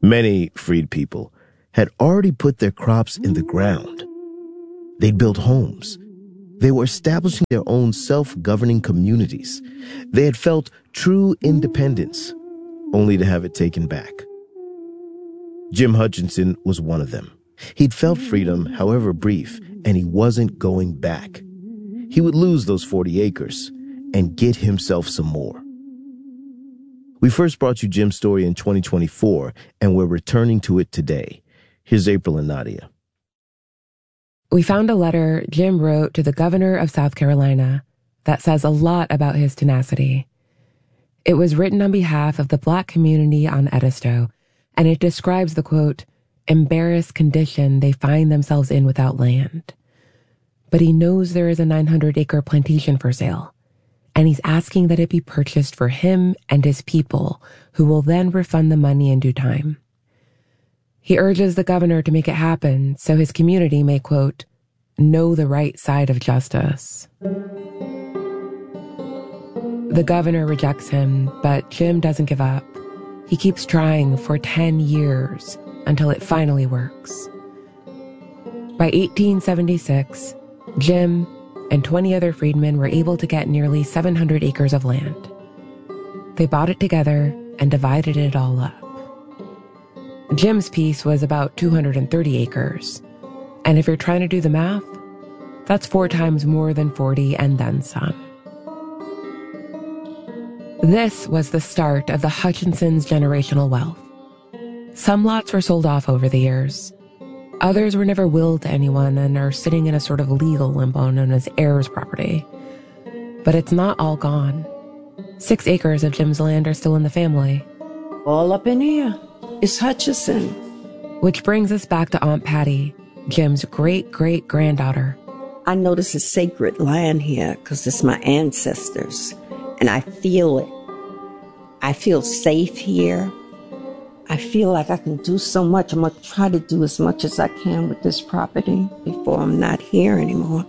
Many freed people had already put their crops in the ground. They'd built homes. They were establishing their own self-governing communities. They had felt true independence, only to have it taken back. Jim Hutchinson was one of them. He'd felt freedom, however brief, and he wasn't going back. He would lose those 40 acres and get himself some more. We first brought you Jim's story in 2024, and we're returning to it today. Here's April and Nadia. We found a letter Jim wrote to the governor of South Carolina that says a lot about his tenacity. It was written on behalf of the Black community on Edisto, and it describes the, quote, embarrassed condition they find themselves in without land. But he knows there is a 900-acre plantation for sale, and he's asking that it be purchased for him and his people, who will then refund the money in due time. He urges the governor to make it happen so his community may, quote, know the right side of justice. The governor rejects him, but Jim doesn't give up. He keeps trying for 10 years until it finally works. By 1876, Jim and 20 other freedmen were able to get nearly 700 acres of land. They bought it together and divided it all up. Jim's piece was about 230 acres. And if you're trying to do the math, that's 4 times more than 40 and then some. This was the start of the Hutchinsons' generational wealth. Some lots were sold off over the years. Others were never willed to anyone and are sitting in a sort of legal limbo known as heirs property. But it's not all gone. 6 acres of Jim's land are still in the family. All up in here. It's Hutchinson. Which brings us back to Aunt Patty, Jim's great-great-granddaughter. I know this is sacred land here because it's my ancestors, and I feel it. I feel safe here. I feel like I can do so much. I'm going to try to do as much as I can with this property before I'm not here anymore.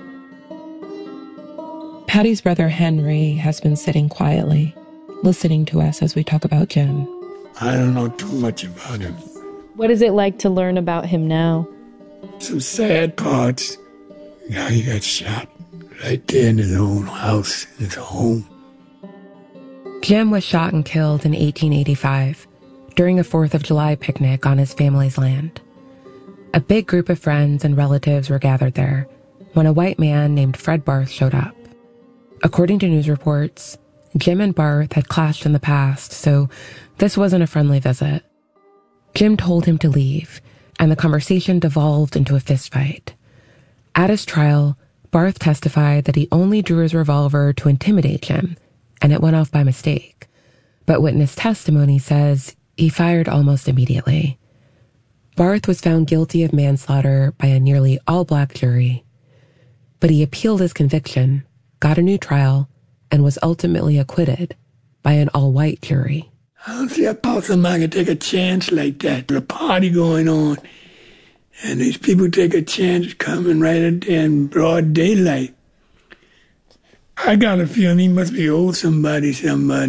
Patty's brother Henry has been sitting quietly, listening to us as we talk about Jim. I don't know too much about him. What is it like to learn about him now? Some sad parts. You know, he got shot right there in his own house, in his home. Jim was shot and killed in 1885 during a 4th of July picnic on his family's land. A big group of friends and relatives were gathered there when a white man named Fred Barth showed up. According to news reports, Jim and Barth had clashed in the past, so this wasn't a friendly visit. Jim told him to leave, and the conversation devolved into a fistfight. At his trial, Barth testified that he only drew his revolver to intimidate Jim, and it went off by mistake. But witness testimony says he fired almost immediately. Barth was found guilty of manslaughter by a nearly all-black jury. But he appealed his conviction, got a new trial, and was ultimately acquitted by an all-white jury. I don't see how somebody can take a chance like that. There's a party going on, and these people take a chance coming right at there in broad daylight. I got a feeling he must be owed something. What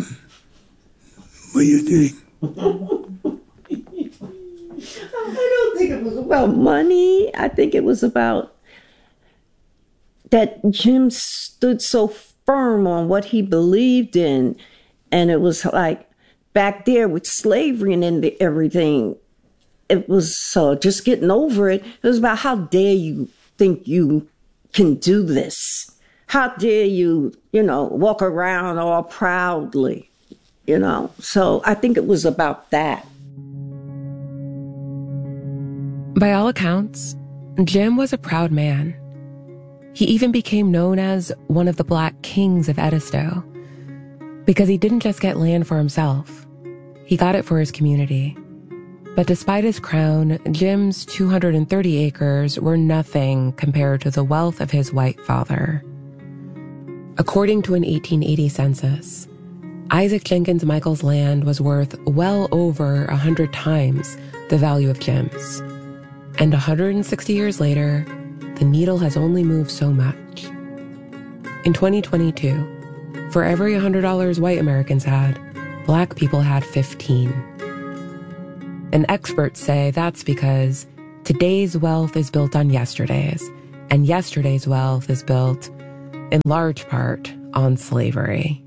do you think? I don't think it was about money. I think it was about that Jim stood so firm on what he believed in. And it was like back there with slavery and everything. It was just getting over it. It was about how dare you think you can do this? How dare you, walk around all proudly, So I think it was about that. By all accounts, Jim was a proud man. He even became known as one of the Black Kings of Edisto, because he didn't just get land for himself. He got it for his community. But despite his crown, Jim's 230 acres were nothing compared to the wealth of his white father. According to an 1880 census, Isaac Jenkins Michael's land was worth well over 100 times the value of Jim's. And 160 years later, the needle has only moved so much. In 2022, for every $100 white Americans had, Black people had 15. And experts say that's because today's wealth is built on yesterday's, and yesterday's wealth is built, in large part, on slavery.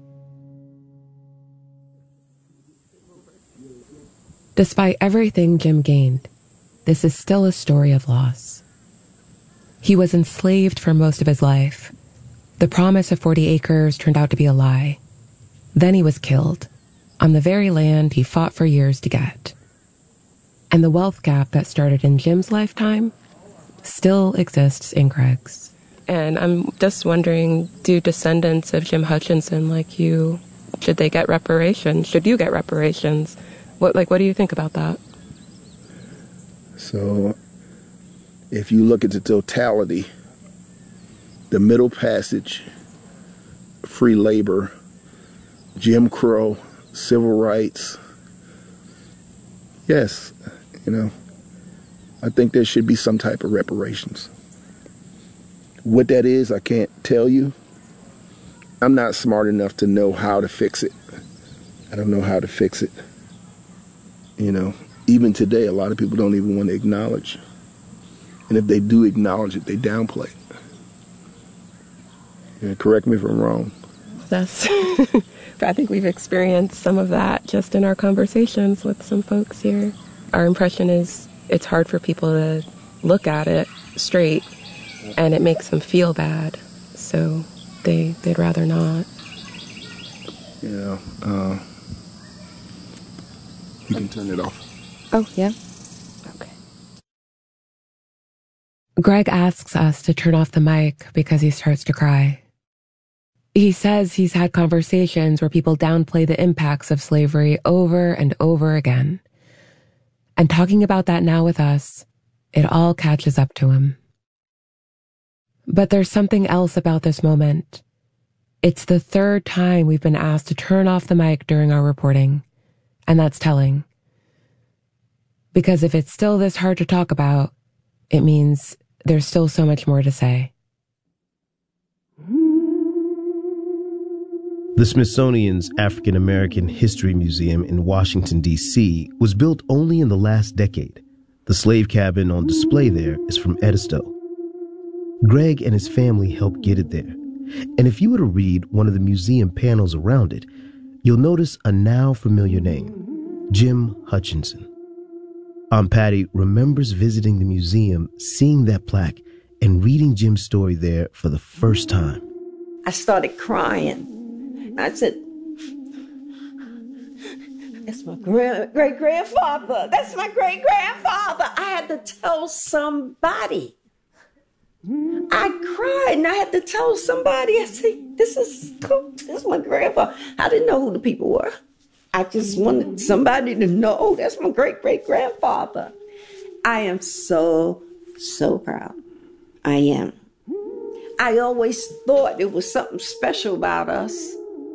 Despite everything Jim gained, this is still a story of loss. He was enslaved for most of his life. The promise of 40 acres turned out to be a lie. Then he was killed, on the very land he fought for years to get. And the wealth gap that started in Jim's lifetime still exists in Greg's. And I'm just wondering, do descendants of Jim Hutchinson like you, should they get reparations? Should you get reparations? What do you think about that? So, if you look at the totality, the Middle Passage, free labor, Jim Crow, civil rights, yes, I think there should be some type of reparations. What that is, I can't tell you. I'm not smart enough to know how to fix it. I don't know how to fix it. Even today, a lot of people don't even want to acknowledge. And if they do acknowledge it, they downplay it. Correct me if I'm wrong. That's, I think we've experienced some of that just in our conversations with some folks here. Our impression is it's hard for people to look at it straight, and it makes them feel bad. So they'd rather not. Yeah. You can turn it off. Oh, yeah? Okay. Greg asks us to turn off the mic because he starts to cry. He says he's had conversations where people downplay the impacts of slavery over and over again. And talking about that now with us, it all catches up to him. But there's something else about this moment. It's the third time we've been asked to turn off the mic during our reporting, and that's telling. Because if it's still this hard to talk about, it means there's still so much more to say. The Smithsonian's African American History Museum in Washington, D.C. was built only in the last decade. The slave cabin on display there is from Edisto. Greg and his family helped get it there. And if you were to read one of the museum panels around it, you'll notice a now familiar name, Jim Hutchinson. Aunt Patty remembers visiting the museum, seeing that plaque, and reading Jim's story there for the first time. I started crying. I said, that's my great-grandfather. That's my great-grandfather. I had to tell somebody. I cried and I had to tell somebody. I said, this is cool. This is my grandfather. I didn't know who the people were. I just wanted somebody to know that's my great-great-grandfather. I am so, so proud. I am. I always thought it was something special about us.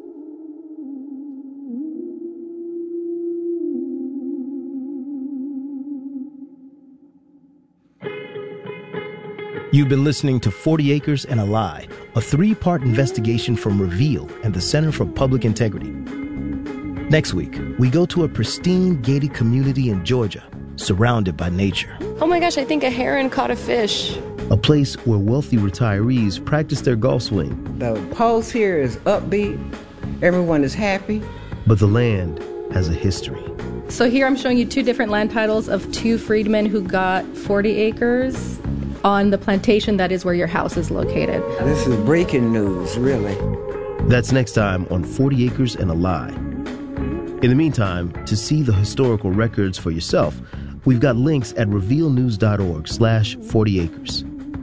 You've been listening to 40 Acres and a Lie, a 3-part investigation from Reveal and the Center for Public Integrity. Next week, we go to a pristine gated community in Georgia, surrounded by nature. Oh my gosh, I think a heron caught a fish. A place where wealthy retirees practice their golf swing. The pulse here is upbeat. Everyone is happy. But the land has a history. So here I'm showing you 2 different land titles of 2 freedmen who got 40 acres on the plantation that is where your house is located. This is breaking news, really. That's next time on 40 Acres and a Lie. In the meantime, to see the historical records for yourself, we've got links at revealnews.org/40acres.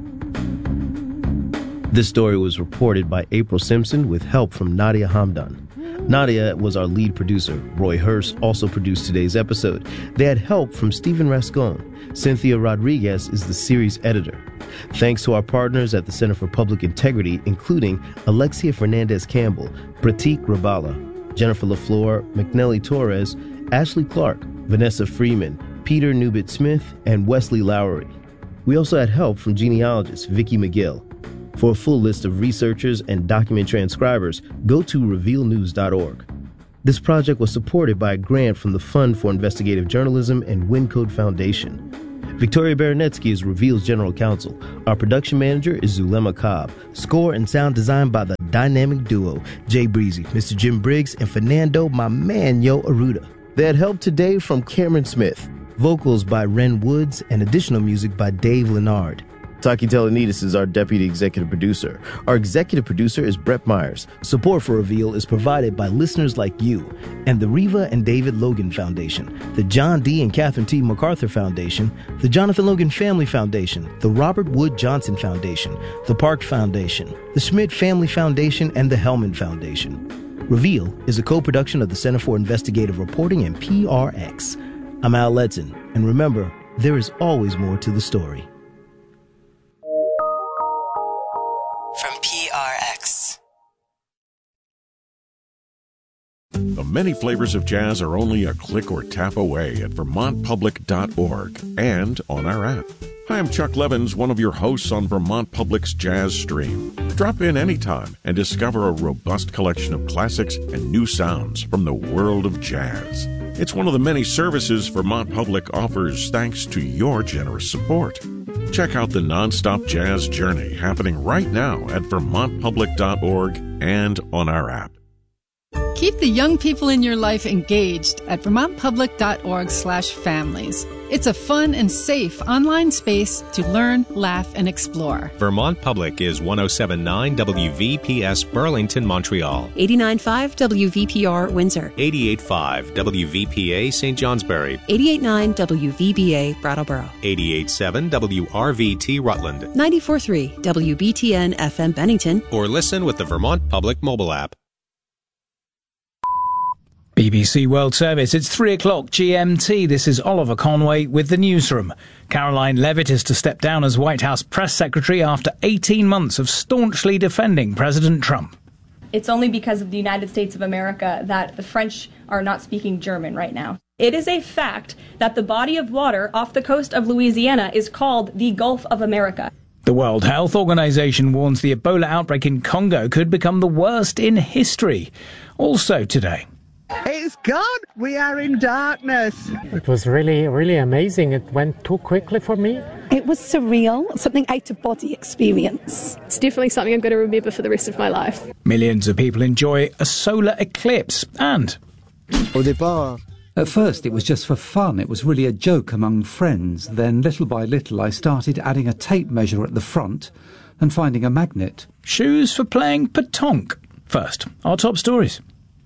This story was reported by April Simpson with help from Nadia Hamdan. Nadia was our lead producer. Roy Hurst also produced today's episode. They had help from Stephen Rascon. Cynthia Rodriguez is the series editor. Thanks to our partners at the Center for Public Integrity, including Alexia Fernandez-Campbell, Pratik Rabala, Jennifer LaFleur, McNelly Torres, Ashley Clark, Vanessa Freeman, Peter Newbit-Smith, and Wesley Lowery. We also had help from genealogist Vicki McGill. For a full list of researchers and document transcribers, go to revealnews.org. This project was supported by a grant from the Fund for Investigative Journalism and Wincode Foundation. Victoria Baranetsky is Reveal's general counsel. Our production manager is Zulema Cobb. Score and sound design by the dynamic duo, Jay Breezy, Mr. Jim Briggs, and Fernando "My Man Yo" Arruda. They had help today from Cameron Smith, vocals by Ren Woods, and additional music by Dave Leonard. Taki Telenides is our deputy executive producer. Our executive producer is Brett Myers. Support for Reveal is provided by listeners like you and the Reva and David Logan Foundation, the John D. and Catherine T. MacArthur Foundation, the Jonathan Logan Family Foundation, the Robert Wood Johnson Foundation, the Park Foundation, the Schmidt Family Foundation, and the Hellman Foundation. Reveal is a co-production of the Center for Investigative Reporting and PRX. I'm Al Letson, and remember, there is always more to the story. From PRX. The many flavors of jazz are only a click or tap away at VermontPublic.org and on our app. Hi, I'm Chuck Levins, one of your hosts on Vermont Public's Jazz Stream. Drop in anytime and discover a robust collection of classics and new sounds from the world of jazz. It's one of the many services Vermont Public offers thanks to your generous support. Check out the nonstop jazz journey happening right now at VermontPublic.org and on our app. Keep the young people in your life engaged at VermontPublic.org/families. It's a fun and safe online space to learn, laugh, and explore. Vermont Public is 107.9 WVPS Burlington, Montreal. 89.5 WVPR Windsor. 88.5 WVPA St. Johnsbury. 88.9 WVBA Brattleboro. 88.7 WRVT Rutland. 94.3 WBTN FM Bennington. Or listen with the Vermont Public mobile app. BBC World Service, it's 3 o'clock GMT. This is Oliver Conway with the newsroom. Caroline Leavitt is to step down as White House press secretary after 18 months of staunchly defending President Trump. It's only because of the United States of America that the French are not speaking German right now. It is a fact that the body of water off the coast of Louisiana is called the Gulf of America. The World Health Organization warns the Ebola outbreak in Congo could become the worst in history. Also today. It's gone. We are in darkness. It was really, really amazing. It went too quickly for me. It was surreal, something out-of-body experience. It's definitely something I'm going to remember for the rest of my life. Millions of people enjoy a solar eclipse and... At first, it was just for fun. It was really a joke among friends. Then, little by little, I started adding a tape measure at the front and finding a magnet. Shoes for playing pétanque. First, our top stories.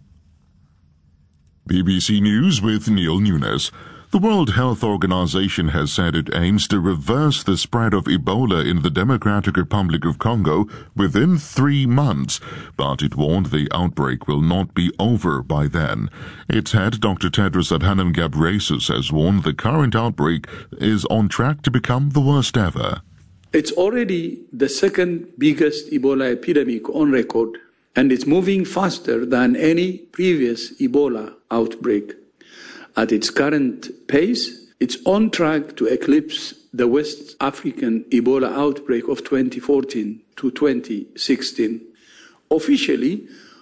BBC News with Neil Nunes. The World Health Organization has said it aims to reverse the spread of Ebola in the Democratic Republic of Congo within 3 months, but it warned the outbreak will not be over by then. Its head, Dr. Tedros Adhanom Ghebreyesus, has warned the current outbreak is on track to become the worst ever. It's already the second biggest Ebola epidemic on record, and it's moving faster than any previous Ebola outbreak. At its current pace, it's on track to eclipse the West African Ebola outbreak of 2014 to 2016. Officially,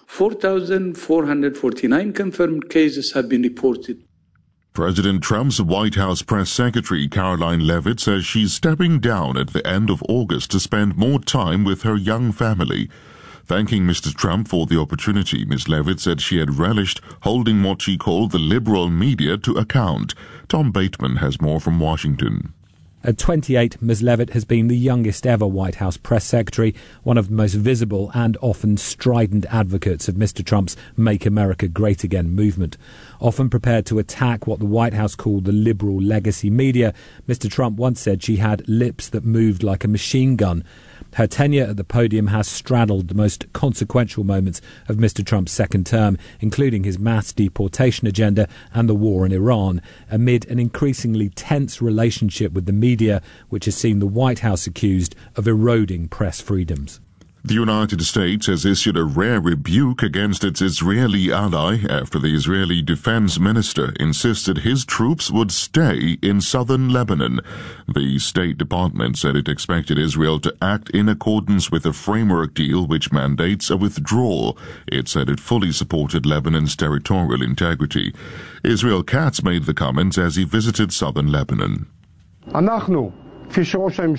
4,449 confirmed cases have been reported. President Trump's White House press secretary Caroline Leavitt says she's stepping down at the end of August to spend more time with her young family. Thanking Mr. Trump for the opportunity, Ms. Leavitt said she had relished holding what she called the liberal media to account. Tom Bateman has more from Washington. At 28, Ms. Leavitt has been the youngest ever White House press secretary, one of the most visible and often strident advocates of Mr. Trump's Make America Great Again movement. Often prepared to attack what the White House called the liberal legacy media, Mr. Trump once said she had lips that moved like a machine gun. Her tenure at the podium has straddled the most consequential moments of Mr. Trump's second term, including his mass deportation agenda and the war in Iran, amid an increasingly tense relationship with the media, which has seen the White House accused of eroding press freedoms. The United States has issued a rare rebuke against its Israeli ally after the Israeli defense minister insisted his troops would stay in southern Lebanon. The State Department said it expected Israel to act in accordance with a framework deal which mandates a withdrawal. It said it fully supported Lebanon's territorial integrity. Israel Katz made the comments as he visited southern Lebanon. We, as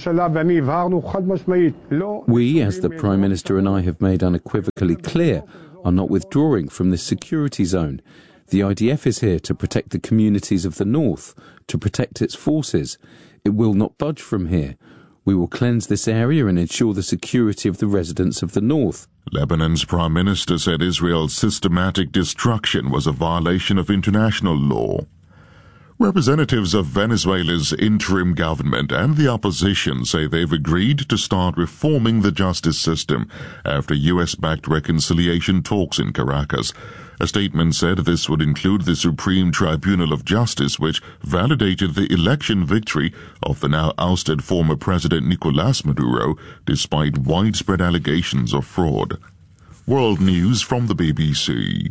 the Prime Minister and I have made unequivocally clear, are not withdrawing from this security zone. The IDF is here to protect the communities of the north, to protect its forces. It will not budge from here. We will cleanse this area and ensure the security of the residents of the north. Lebanon's Prime Minister said Israel's systematic destruction was a violation of international law. Representatives of Venezuela's interim government and the opposition say they've agreed to start reforming the justice system after U.S.-backed reconciliation talks in Caracas. A statement said this would include the Supreme Tribunal of Justice, which validated the election victory of the now ousted former President Nicolás Maduro, despite widespread allegations of fraud. World News from the BBC.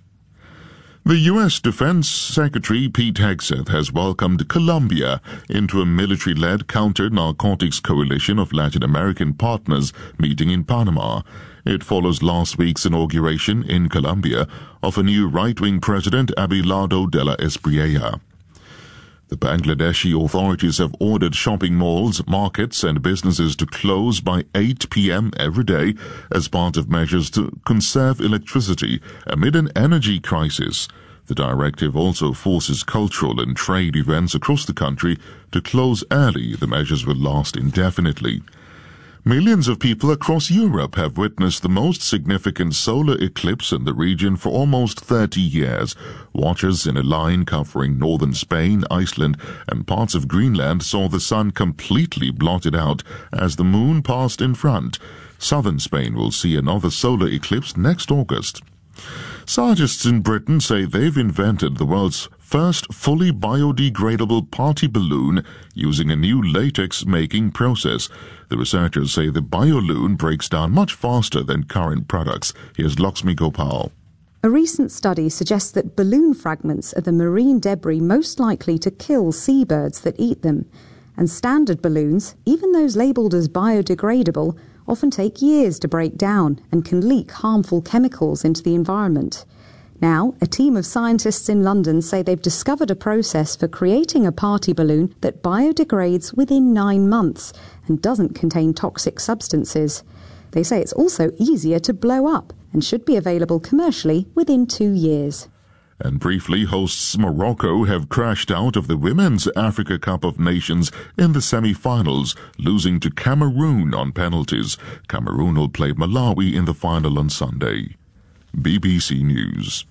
The U.S. Defense Secretary Pete Hegseth has welcomed Colombia into a military-led counter-narcotics coalition of Latin American partners meeting in Panama. It follows last week's inauguration in Colombia of a new right-wing president, Abelardo de la Espriella. The Bangladeshi authorities have ordered shopping malls, markets and businesses to close by 8 p.m. every day as part of measures to conserve electricity amid an energy crisis. The directive also forces cultural and trade events across the country to close early. The measures will last indefinitely. Millions of people across Europe have witnessed the most significant solar eclipse in the region for almost 30 years. Watchers in a line covering northern Spain, Iceland, and parts of Greenland saw the sun completely blotted out as the moon passed in front. Southern Spain will see another solar eclipse next August. Scientists in Britain say they've invented the world's first fully biodegradable party balloon using a new latex-making process. The researchers say the bioloon breaks down much faster than current products. Here's Lakshmi Gopal. A recent study suggests that balloon fragments are the marine debris most likely to kill seabirds that eat them. And standard balloons, even those labelled as biodegradable, often take years to break down and can leak harmful chemicals into the environment. Now, a team of scientists in London say they've discovered a process for creating a party balloon that biodegrades within 9 months and doesn't contain toxic substances. They say it's also easier to blow up and should be available commercially within 2 years. And briefly, hosts Morocco have crashed out of the Women's Africa Cup of Nations in the semi-finals, losing to Cameroon on penalties. Cameroon will play Malawi in the final on Sunday. BBC News.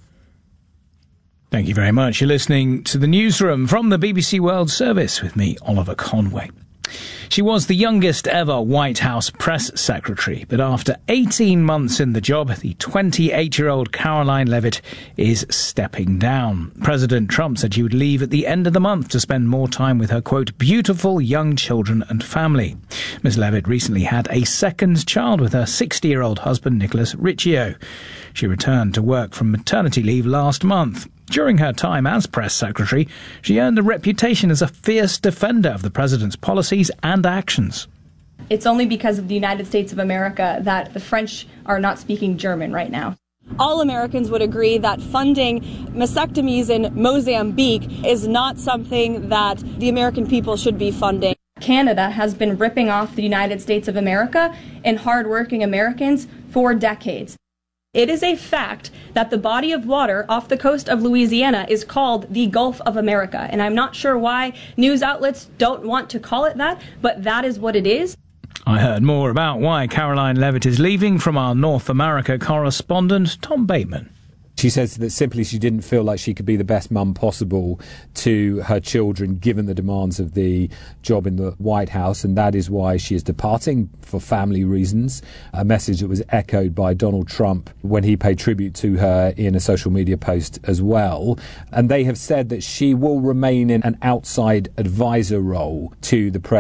Thank you very much. You're listening to the Newsroom from the BBC World Service with me, Oliver Conway. She was the youngest ever White House press secretary, but after 18 months in the job, the 28-year-old Caroline Leavitt is stepping down. President Trump said she would leave at the end of the month to spend more time with her, quote, beautiful young children and family. Ms. Leavitt recently had a second child with her 60-year-old husband, Nicholas Riccio. She returned to work from maternity leave last month. During her time as press secretary, she earned a reputation as a fierce defender of the president's policies and actions. It's only because of the United States of America that the French are not speaking German right now. All Americans would agree that funding mastectomies in Mozambique is not something that the American people should be funding. Canada has been ripping off the United States of America and hardworking Americans for decades. It is a fact that the body of water off the coast of Louisiana is called the Gulf of America. And I'm not sure why news outlets don't want to call it that, but that is what it is. I heard more about why Caroline Leavitt is leaving from our North America correspondent, Tom Bateman. She says that simply she didn't feel like she could be the best mum possible to her children given the demands of the job in the White House, and that is why she is departing for family reasons, a message that was echoed by Donald Trump when he paid tribute to her in a social media post as well. And they have said that she will remain in an outside advisor role to the president.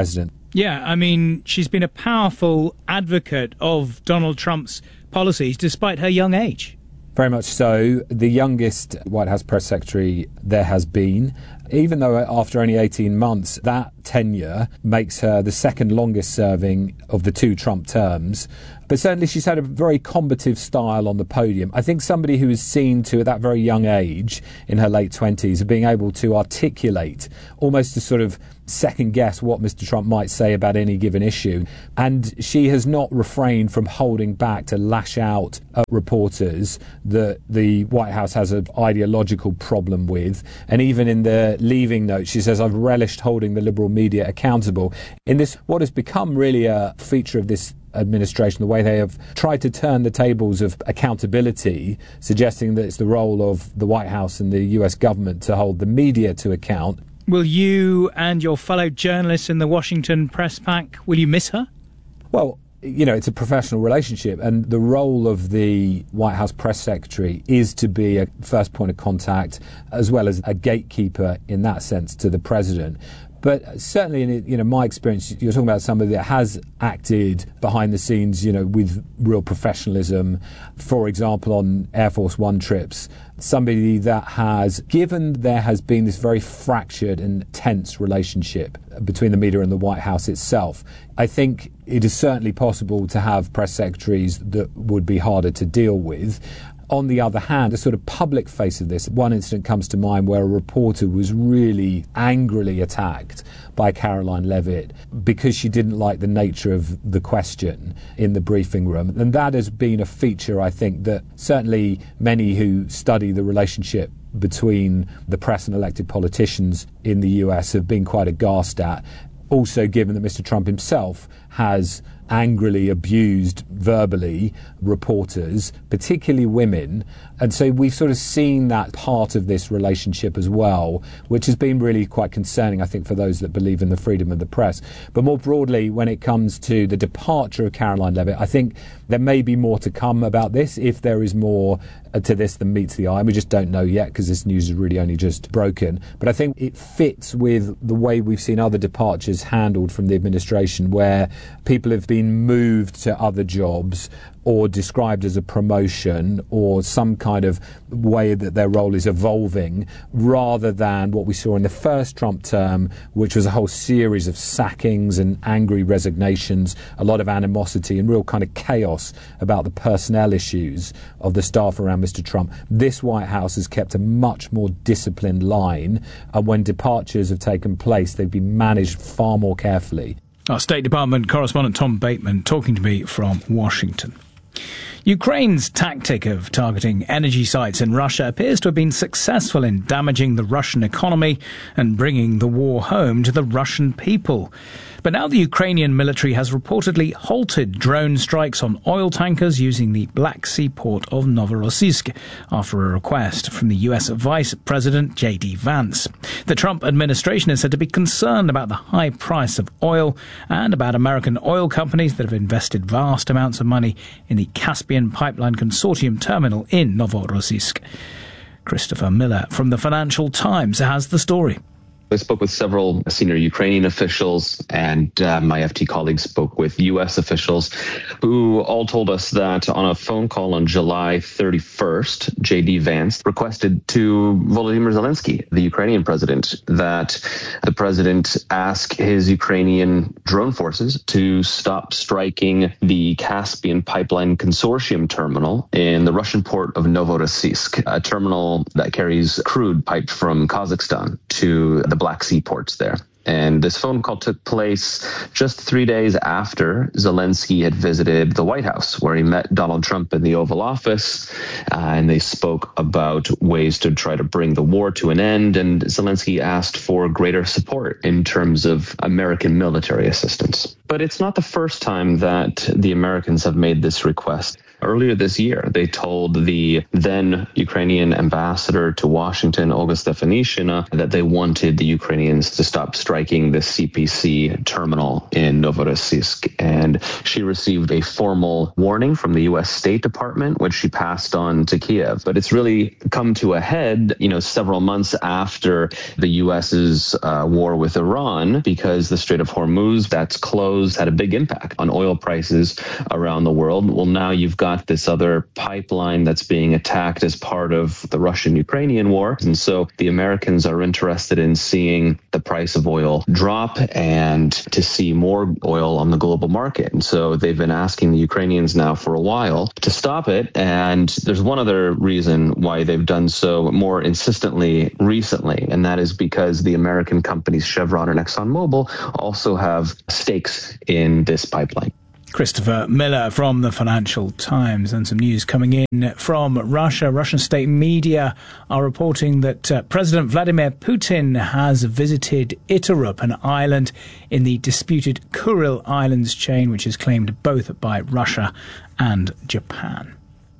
Yeah, I mean, she's been a powerful advocate of Donald Trump's policies despite her young age. Very much so. The youngest White House press secretary there has been. Even though after only 18 months, that tenure makes her the second longest serving of the two Trump terms. But certainly she's had a very combative style on the podium. I think somebody who is seen to, at that very young age, in her late 20s, of being able to articulate, almost to sort of second guess what Mr. Trump might say about any given issue. And she has not refrained from holding back to lash out at reporters that the White House has an ideological problem with. And even in the leaving note, she says, "I've relished holding the liberal media accountable." In this, what has become really a feature of this administration, the way they have tried to turn the tables of accountability, suggesting that it's the role of the White House and the US government to hold the media to account. Will you and your fellow journalists in the Washington Press Pack, will you miss her? Well, you know, it's a professional relationship, and the role of the White House press secretary is to be a first point of contact as well as a gatekeeper in that sense to the president. But certainly, in my experience, you're talking about somebody that has acted behind the scenes, with real professionalism. For example, on Air Force One trips, somebody that has, given there has been this very fractured and tense relationship between the media and the White House itself, I think it is certainly possible to have press secretaries that would be harder to deal with. On the other hand, the sort of public face of this, one incident comes to mind where a reporter was really angrily attacked by Caroline Levitt because she didn't like the nature of the question in the briefing room. And that has been a feature, I think, that certainly many who study the relationship between the press and elected politicians in the US have been quite aghast at. Also, given that Mr. Trump himself has angrily abused verbally reporters, particularly women. And so we've sort of seen that part of this relationship as well, which has been really quite concerning, I think, for those that believe in the freedom of the press. But more broadly, when it comes to the departure of Caroline Levitt, I think there may be more to come about this, if there is more to this than meets the eye. And we just don't know yet because this news is really only just broken. But I think it fits with the way we've seen other departures handled from the administration, where people have been moved to other jobs or described as a promotion or some kind of way that their role is evolving, rather than what we saw in the first Trump term, which was a whole series of sackings and angry resignations, a lot of animosity and real kind of chaos about the personnel issues of the staff around Mr. Trump. This White House has kept a much more disciplined line, and when departures have taken place, they've been managed far more carefully. Our State Department correspondent Tom Bateman talking to me from Washington. Ukraine's tactic of targeting energy sites in Russia appears to have been successful in damaging the Russian economy and bringing the war home to the Russian people. But now the Ukrainian military has reportedly halted drone strikes on oil tankers using the Black Sea port of Novorossiysk after a request from the US Vice President J.D. Vance. The Trump administration is said to be concerned about the high price of oil and about American oil companies that have invested vast amounts of money in the Caspian Pipeline Consortium terminal in Novorossiysk. Christopher Miller from the Financial Times has the story. I spoke with several senior Ukrainian officials, and my FT colleagues spoke with U.S. officials who all told us that on a phone call on July 31st, J.D. Vance requested to Volodymyr Zelensky, the Ukrainian president, that the president ask his Ukrainian drone forces to stop striking the Caspian Pipeline Consortium terminal in the Russian port of Novorossiysk, a terminal that carries crude piped from Kazakhstan to the Black Sea ports there. And this phone call took place just 3 days after Zelensky had visited the White House, where he met Donald Trump in the Oval Office, and they spoke about ways to try to bring the war to an end. And Zelensky asked for greater support in terms of American military assistance. But it's not the first time that the Americans have made this request. Earlier this year, they told the then Ukrainian ambassador to Washington, Olga Stefanishina, that they wanted the Ukrainians to stop striking the CPC terminal in Novorossiysk. And she received a formal warning from the U.S. State Department, which she passed on to Kiev. But it's really come to a head, several months after the U.S.'s war with Iran, because the Strait of Hormuz that's closed had a big impact on oil prices around the world. Well, now you've got this other pipeline that's being attacked as part of the Russian-Ukrainian war. And so the Americans are interested in seeing the price of oil drop and to see more oil on the global market. And so they've been asking the Ukrainians now for a while to stop it. And there's one other reason why they've done so more insistently recently, and that is because the American companies Chevron and ExxonMobil also have stakes in this pipeline. Christopher Miller from the Financial Times. And some news coming in from Russia. Russian state media are reporting that President Vladimir Putin has visited Iturup, an island in the disputed Kuril Islands chain, which is claimed both by Russia and Japan.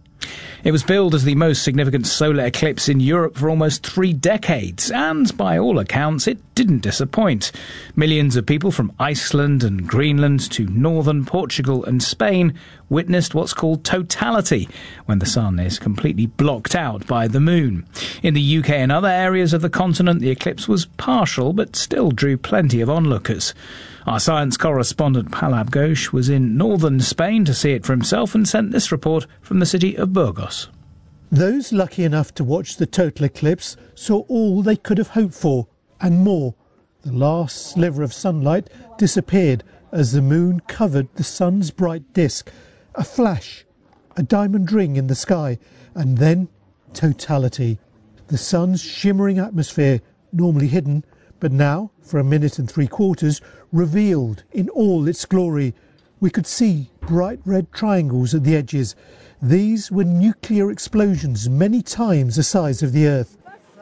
It was billed as the most significant solar eclipse in Europe for almost 3 decades, and by all accounts, it didn't disappoint. Millions of people from Iceland and Greenland to northern Portugal and Spain witnessed what's called totality, when the sun is completely blocked out by the moon. In the UK and other areas of the continent, the eclipse was partial, but still drew plenty of onlookers. Our science correspondent Palab Ghosh was in northern Spain to see it for himself and sent this report from the city of Burgos. Those lucky enough to watch the total eclipse saw all they could have hoped for, and more. The last sliver of sunlight disappeared as the moon covered the sun's bright disk. A flash, a diamond ring in the sky, and then totality. The sun's shimmering atmosphere, normally hidden, but now, for 1 minute and 3/4, revealed in all its glory. We could see bright red triangles at the edges. These were nuclear explosions many times the size of the Earth.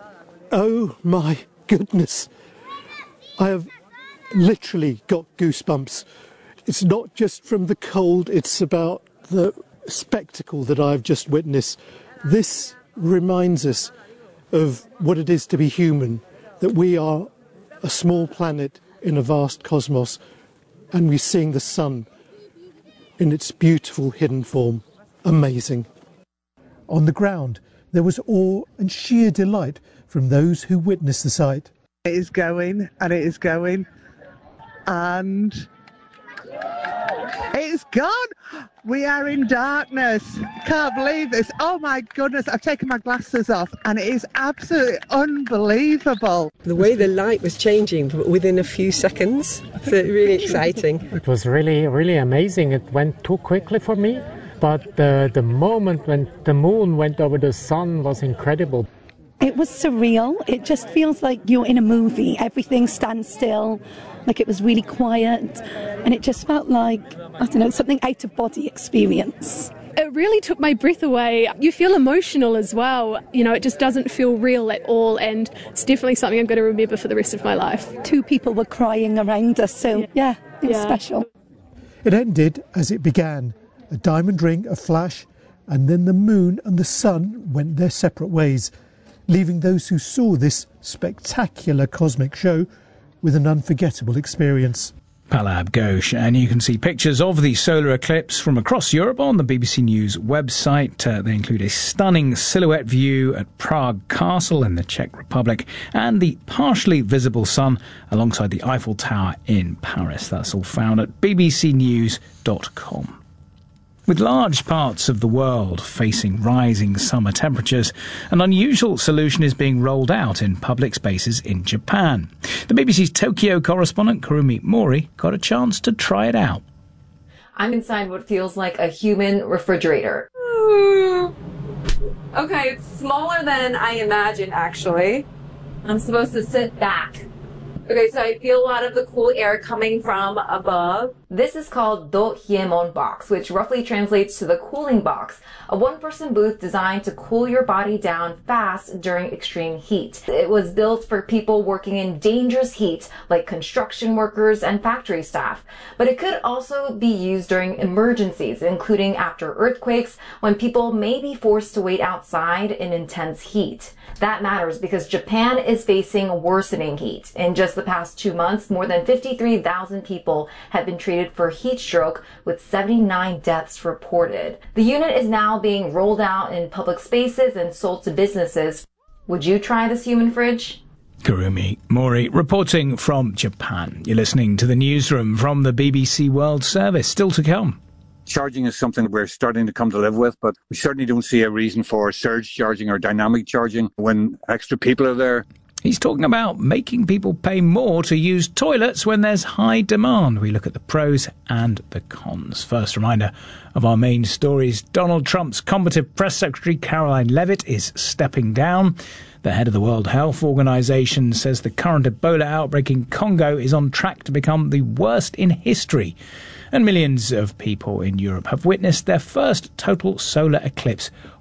Oh my goodness! I have literally got goosebumps. It's not just from the cold, it's about the spectacle that I've just witnessed. This reminds us of what it is to be human, that we are a small planet in a vast cosmos, and we're seeing the sun in its beautiful hidden form. Amazing. On the ground, there was awe and sheer delight from those who witnessed the sight. It is going, and it is going, and it's gone. We are in darkness. Can't believe this. Oh my goodness, I've taken my glasses off and it is absolutely unbelievable. The way the light was changing within a few seconds, so really exciting. It was really, really amazing. It went too quickly for me, but the moment when the moon went over the sun was incredible. It was surreal. It just feels like you're in a movie. Everything stands still, like it was really quiet, and it just felt like, I don't know, something out-of-body experience. It really took my breath away. You feel emotional as well. It just doesn't feel real at all, and it's definitely something I'm going to remember for the rest of my life. 2 people were crying around us, so yeah, it was special. It ended as it began. A diamond ring, a flash, and then the moon and the sun went their separate ways, leaving those who saw this spectacular cosmic show with an unforgettable experience. Palab Ghosh, and you can see pictures of the solar eclipse from across Europe on the BBC News website. They include a stunning silhouette view at Prague Castle in the Czech Republic and the partially visible sun alongside the Eiffel Tower in Paris. That's all found at bbcnews.com. With large parts of the world facing rising summer temperatures, an unusual solution is being rolled out in public spaces in Japan. The BBC's Tokyo correspondent Kurumi Mori got a chance to try it out. I'm inside what feels like a human refrigerator. Okay, it's smaller than I imagined, actually. I'm supposed to sit back. Okay, so I feel a lot of the cool air coming from above. This is called Do Hyemon box, which roughly translates to the cooling box, a one-person booth designed to cool your body down fast during extreme heat. It was built for people working in dangerous heat, like construction workers and factory staff. But it could also be used during emergencies, including after earthquakes, when people may be forced to wait outside in intense heat. That matters because Japan is facing worsening heat. In just the past 2 months, more than 53,000 people have been treated for heat stroke, with 79 deaths reported. The unit is now being rolled out in public spaces and sold to businesses. Would you try this human fridge? Kurumi Mori reporting from Japan. You're listening to the newsroom from the BBC World Service. Still to come. Charging is something we're starting to come to live with, but we certainly don't see a reason for surge charging or dynamic charging when extra people are there. He's talking about making people pay more to use toilets when there's high demand. We look at the pros and the cons. First reminder of our main stories. Donald Trump's combative press secretary Caroline Leavitt is stepping down. The head of the World Health Organization says the current Ebola outbreak in Congo is on track to become the worst in history. And millions of people in Europe have witnessed their first total solar eclipse